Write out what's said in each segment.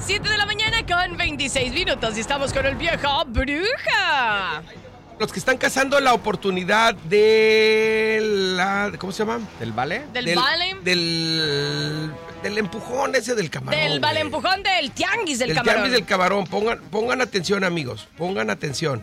7 de la mañana con 26 minutos y estamos con el viejo bruja. Los que están cazando la oportunidad de la... ¿Cómo se llama? ¿Del vale? Del vale. Del empujón ese del camarón. Del vale empujón del tianguis del camarón. Tianguis del camarón. Pongan atención, amigos. Pongan atención.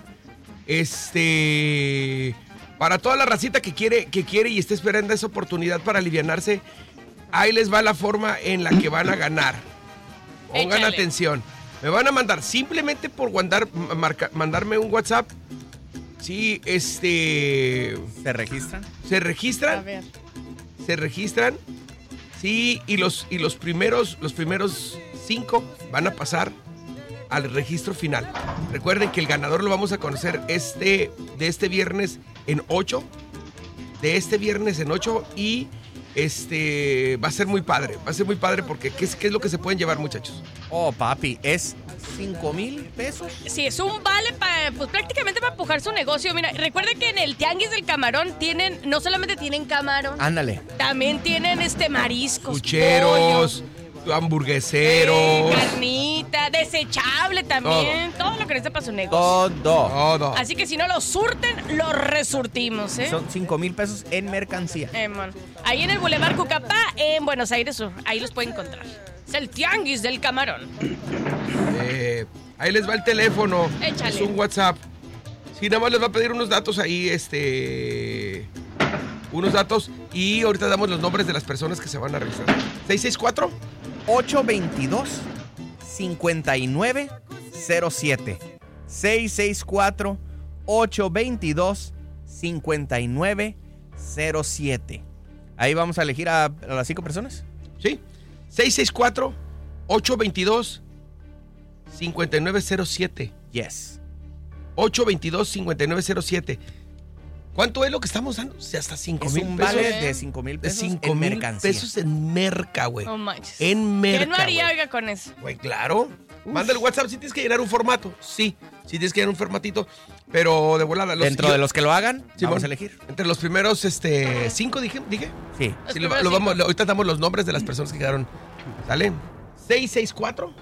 Para toda la racita que quiere y está esperando esa oportunidad para alivianarse, ahí les va la forma en la que van a ganar. Pongan Échale. atención. Me van a mandar simplemente por mandarme un WhatsApp. Sí, ¿Se registran? ¿Se registran? A ver. Se registran. Sí, y los primeros 5 van a pasar al registro final. Recuerden que el ganador lo vamos a conocer de este viernes en 8. De este viernes en 8 y va a ser muy padre. Va a ser muy padre porque ¿qué es lo que se pueden llevar, muchachos? Oh, papi, es 5,000 pesos. Sí, es un vale pues prácticamente para empujar su negocio. Mira, recuerden que en el tianguis del camarón no solamente tienen camarón, Ándale. también tienen mariscos, Pucheros, hamburgueseros. carnita, desechable también, todo lo que necesita para su negocio. Todo. Así que si no lo surten, lo resurtimos, ¿eh? Son 5,000 pesos en mercancía. Man. Ahí en el Boulevard Cucapá, en Buenos Aires Sur, ahí los pueden encontrar. Es el tianguis del camarón. Ahí les va el teléfono. Échale. Es un WhatsApp. Sí, nada más les va a pedir unos datos ahí, unos datos y ahorita damos los nombres de las personas que se van a registrar. 664 822-5907. 664-822-5907. Ahí vamos a elegir a las 5 personas. Sí. 664-822-5907. Yes. 822-5907. ¿Cuánto es lo que estamos dando? O sea, hasta 5,000 Es un pesos. vale de 5,000 De pesos 5,000 en mercancía. pesos en merca, güey. No manches. En merca. ¿Qué no haría, güey. oiga, con eso? Güey, claro. Manda el WhatsApp si tienes que llenar un formato. Sí tienes que llenar un formatito. Pero de volada. Dentro de los que lo hagan, Simón, vamos a elegir. Entre los primeros 5 dije. Sí. Sí, ahorita damos los nombres de las personas que quedaron. ¿Sale? 664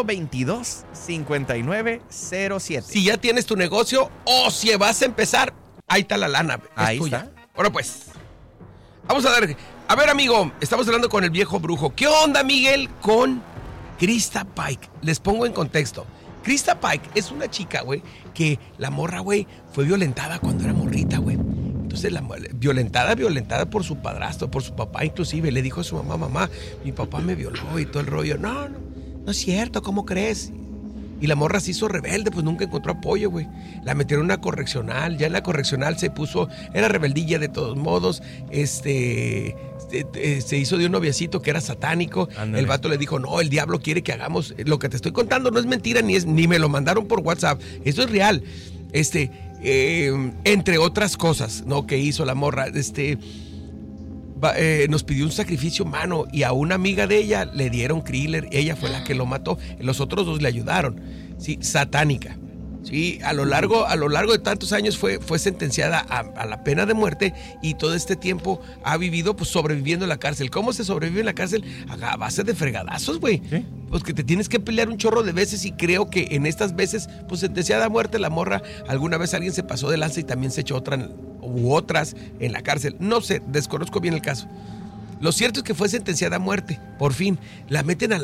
822-5907. Si ya tienes tu negocio o si vas a empezar, ahí está la lana. Ahí tuya. está. Ahora pues, vamos a ver. A ver, amigo, estamos hablando con el viejo brujo. ¿Qué onda, Miguel, con Krista Pike? Les pongo en contexto. Krista Pike es una chica, güey, que la morra, güey, fue violentada cuando era morrita, güey. Entonces, violentada por su padrastro, por su papá inclusive. Le dijo a su mamá, mi papá me violó y todo el rollo. No es cierto, ¿cómo crees? Y la morra se hizo rebelde, pues nunca encontró apoyo, güey. La metieron en una correccional, ya en la correccional se puso, era rebeldilla de todos modos, se hizo de un noviecito que era satánico. Ándale. El vato le dijo, no, el diablo quiere que hagamos, lo que te estoy contando no es mentira, ni me lo mandaron por WhatsApp, esto es real. Entre otras cosas, ¿no? Que hizo la morra, nos pidió un sacrificio humano y a una amiga de ella le dieron Kriller, ella fue la que lo mató, los otros 2 le ayudaron, sí, satánica. Sí, a lo largo de tantos años fue sentenciada a la pena de muerte y todo este tiempo ha vivido pues sobreviviendo en la cárcel. ¿Cómo se sobrevive en la cárcel? A base de fregadazos, güey. ¿Sí? Pues que te tienes que pelear un chorro de veces y creo que en estas veces, pues sentenciada a muerte la morra, alguna vez alguien se pasó de lanza y también se echó otras en la cárcel. No sé, desconozco bien el caso. Lo cierto es que fue sentenciada a muerte, por fin. La meten a